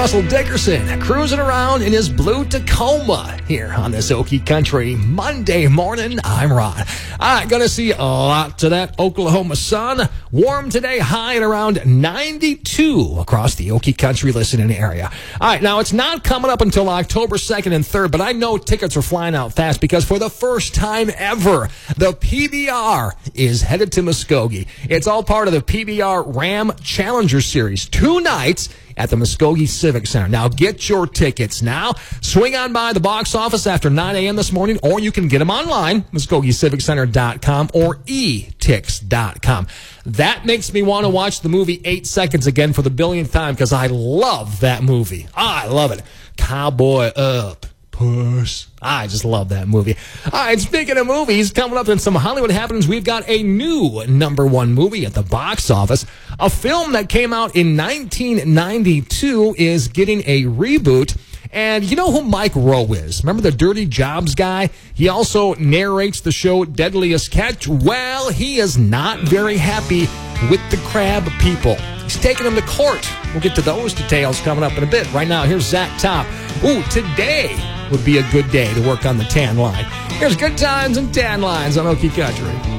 Russell Dickerson cruising around in his blue Tacoma here on this Okie Country Monday morning. I'm Ron. All right, going to see a lot to that Oklahoma sun. Warm today, high at around 92 across the Okie Country listening area. All right, now it's not coming up until October 2nd and 3rd, but I know tickets are flying out fast because for the first time ever, the PBR is headed to Muskogee. It's all part of the PBR Ram Challenger Series. 2 nights at the Muskogee Civic Center. Now get your tickets now. Swing on by the box office after 9 a.m. this morning, or you can get them online, MuskogeeCivicCenter.com or etix.com. That makes me want to watch the movie 8 Seconds again for the billionth time because I love that movie. I love it. Cowboy Up. Puss. I just love that movie. All right, speaking of movies, coming up in some Hollywood happenings, we've got a new #1 movie at the box office. A film that came out in 1992 is getting a reboot. And you know who Mike Rowe is? Remember the Dirty Jobs guy? He also narrates the show Deadliest Catch. Well, he is not very happy with the crab people. He's taking them to court. We'll get to those details coming up in a bit. Right now, here's Zach Top. Ooh, today would be a good day to work on the tan line. Here's Good Times and Tan Lines on Okie Country.